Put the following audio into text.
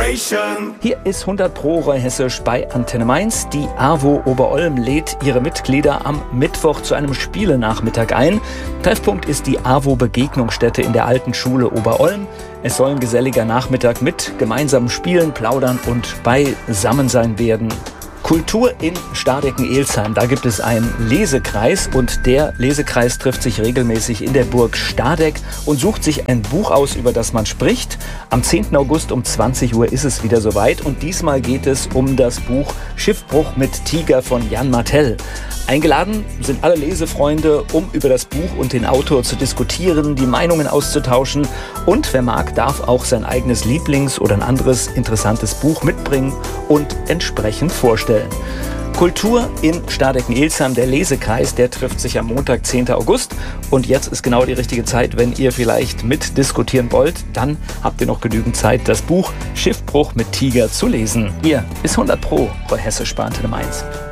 Station. Hier ist 100 Pro Roy Hessisch bei Antenne Mainz. Die AWO Oberolm lädt ihre Mitglieder am Mittwoch zu einem Spielenachmittag ein. Treffpunkt ist die AWO Begegnungsstätte in der alten Schule Oberolm. Es soll ein geselliger Nachmittag mit gemeinsamen Spielen, Plaudern und Beisammensein werden. Kultur in Stadecken-Elsheim, da gibt es einen Lesekreis und der Lesekreis trifft sich regelmäßig in der Burg Stadeck und sucht sich ein Buch aus, über das man spricht. Am 10. August um 20 Uhr ist es wieder soweit und diesmal geht es um das Buch Schiffbruch mit Tiger von Jan Martell. Eingeladen sind alle Lesefreunde, um über das Buch und den Autor zu diskutieren, die Meinungen auszutauschen und wer mag, darf auch sein eigenes Lieblings- oder ein anderes interessantes Buch mitbringen und entsprechend vorstellen. Kultur in Stadecken-Elsheim, der Lesekreis, der trifft sich am Montag, 10. August. Und jetzt ist genau die richtige Zeit, wenn ihr vielleicht mitdiskutieren wollt, dann habt ihr noch genügend Zeit, das Buch Schiffbruch mit Tiger zu lesen. Hier ist 100 Pro bei Hessisch bei Antenne Mainz.